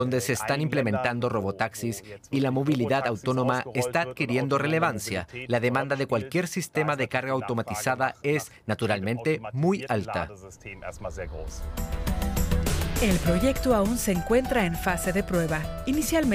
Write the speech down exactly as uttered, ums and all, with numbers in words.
donde se están implementando robotaxis y la movilidad autónoma está adquiriendo relevancia, la demanda de cualquier sistema de carga automatizada es, naturalmente, muy alta. El proyecto aún se encuentra en fase de prueba. Inicialmente